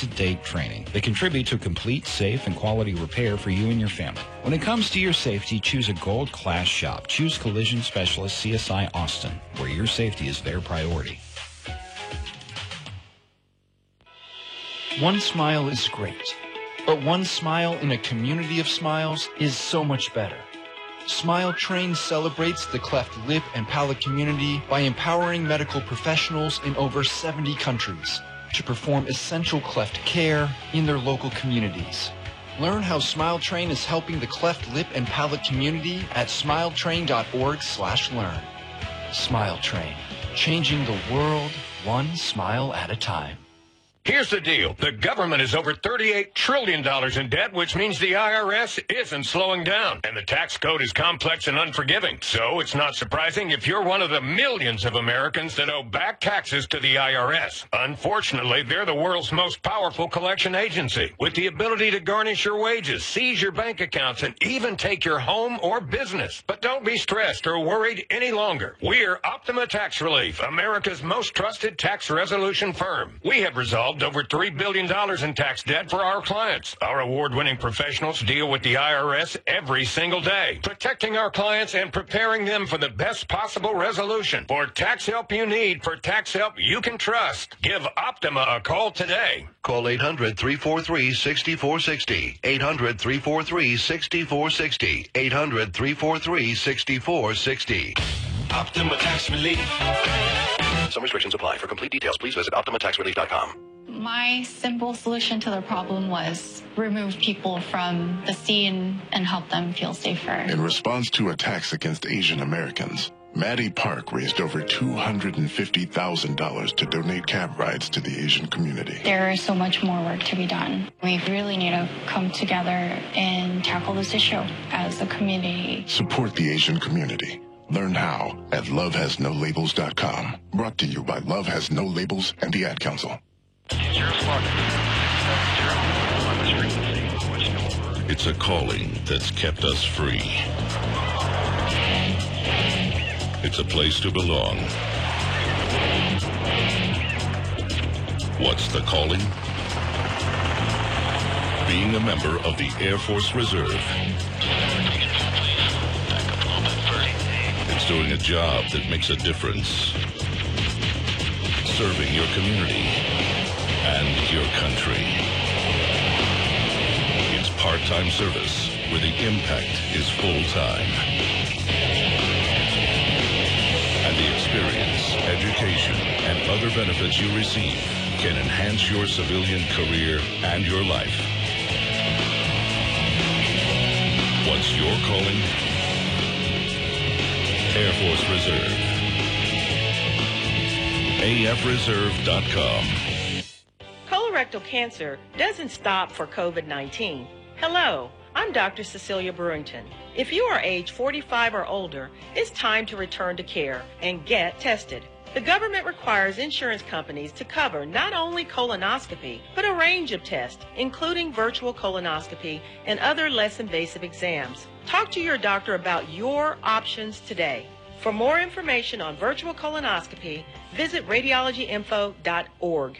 up-to-date training. They contribute to complete, safe, and quality repair for you and your family. When it comes to your safety, choose a gold-class shop. Choose Collision Specialist CSI Austin, where your safety is their priority. One smile is great, but one smile in a community of smiles is so much better. Smile Train celebrates the cleft lip and palate community by empowering medical professionals in over 70 countries to perform essential cleft care in their local communities. Learn how Smile Train is helping the cleft lip and palate community at smiletrain.org/learn. Smile Train, changing the world one smile at a time. Here's the deal. The government is over $38 trillion in debt, which means the IRS isn't slowing down. And the tax code is complex and unforgiving. So it's not surprising if you're one of the millions of Americans that owe back taxes to the IRS. Unfortunately, they're the world's most powerful collection agency, with the ability to garnish your wages, seize your bank accounts, and even take your home or business. But don't be stressed or worried any longer. We're Optima Tax Relief, America's most trusted tax resolution firm. We have resolved over $3 billion in tax debt for our clients. Our award-winning professionals deal with the IRS every single day, protecting our clients and preparing them for the best possible resolution. For tax help you need, for tax help you can trust, give Optima a call today. Call 800-343-6460. 800-343-6460. 800-343-6460. Optima Tax Relief. Some restrictions apply. For complete details, please visit OptimaTaxRelief.com. My simple solution to the problem was remove people from the scene and help them feel safer. In response to attacks against Asian Americans, Maddie Park raised over $250,000 to donate cab rides to the Asian community. There is so much more work to be done. We really need to come together and tackle this issue as a community. Support the Asian community. Learn how at lovehasnolabels.com. Brought to you by Love Has No Labels and the Ad Council. It's a calling that's kept us free. It's a place to belong. What's the calling? Being a member of the Air Force Reserve. It's doing a job that makes a difference. Serving your community and your country. It's part-time service where the impact is full-time. And the experience, education, and other benefits you receive can enhance your civilian career and your life. What's your calling? Air Force Reserve. AFReserve.com. Colorectal cancer doesn't stop for COVID-19. Hello, I'm Dr. Cecilia Brewington. If you are age 45 or older, it's time to return to care and get tested. The government requires insurance companies to cover not only colonoscopy, but a range of tests, including virtual colonoscopy and other less invasive exams. Talk to your doctor about your options today. For more information on virtual colonoscopy, visit radiologyinfo.org.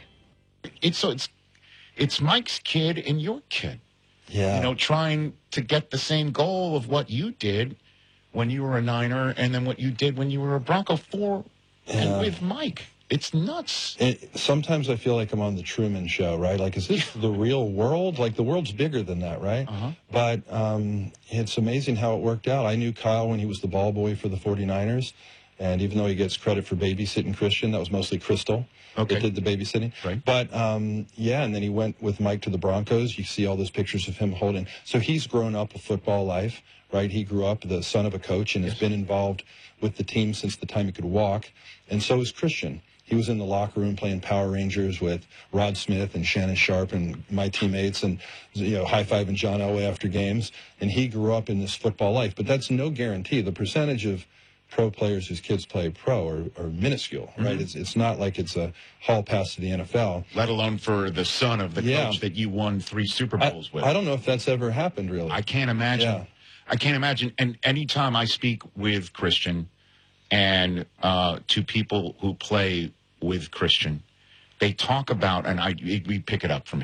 It's Mike's kid and your kid. Yeah. You know, trying to get the same goal of what you did when you were a Niner and then what you did when you were a Bronco and with Mike. It's nuts. Sometimes I feel like I'm on the Truman Show, right? Like, is this the real world? Like, the world's bigger than that, right? Uh-huh. But it's amazing how it worked out. I knew Kyle when he was the ball boy for the 49ers. And even though he gets credit for babysitting Christian, that was mostly Crystal that did the babysitting. Right. But, yeah, and then he went with Mike to the Broncos. You see all those pictures of him holding. So he's grown up a football life, right? He grew up the son of a coach and has been involved with the team since the time he could walk. And so is Christian. He was in the locker room playing Power Rangers with Rod Smith and Shannon Sharp and my teammates and, you know, high-fiving John Elway after games. And he grew up in this football life. But that's no guarantee. The percentage of pro players whose kids play pro are minuscule, right? It's not like it's a hall pass to the NFL. Let alone for the son of the coach that you won 3 Super Bowls with. I don't know if that's ever happened, really. I can't imagine. Yeah. I can't imagine. And anytime I speak with Christian and to people who play with Christian, they talk about, and we pick it up from